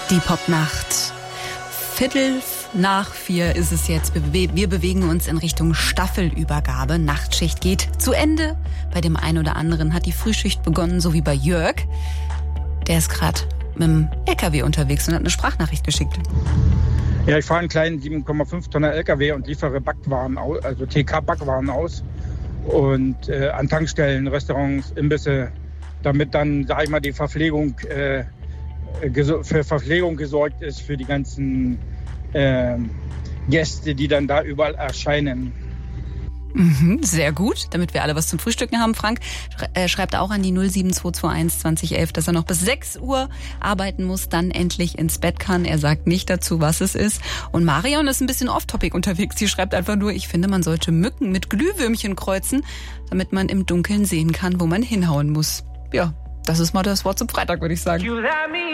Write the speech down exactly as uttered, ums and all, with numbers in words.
Die Popnacht. Viertel nach vier ist es jetzt. Wir bewegen uns in Richtung Staffelübergabe. Nachtschicht geht zu Ende. Bei dem einen oder anderen hat die Frühschicht begonnen, so wie bei Jörg. Der ist gerade mit dem L K W unterwegs und hat eine Sprachnachricht geschickt. Ja, ich fahre einen kleinen sieben Komma fünf Tonner L K W und liefere Backwaren aus, also T K-Backwaren aus. Und äh, an Tankstellen, Restaurants, Imbisse, damit dann, sag ich mal, die Verpflegung, äh, für Verpflegung gesorgt ist für die ganzen äh, Gäste, die dann da überall erscheinen. Mhm, sehr gut, damit wir alle was zum Frühstücken haben. Frank äh, schreibt auch an die null sieben zwei zwei eins zwanzig elf, dass er noch bis sechs Uhr arbeiten muss, dann endlich ins Bett kann. Er sagt nicht dazu, was es ist. Und Marion ist ein bisschen off-topic unterwegs. Sie schreibt einfach nur, ich finde, man sollte Mücken mit Glühwürmchen kreuzen, damit man im Dunkeln sehen kann, wo man hinhauen muss. Ja, das ist mal das Wort zum Freitag, würde ich sagen.